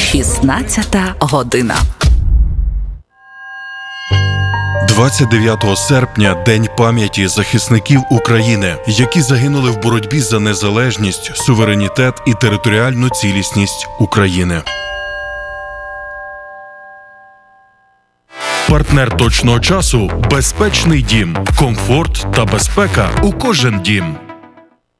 16 година. 29 серпня – День пам'яті захисників України, які загинули в боротьбі за незалежність, суверенітет і територіальну цілісність України. Партнер точного часу – безпечний дім. Комфорт та безпека у кожен дім.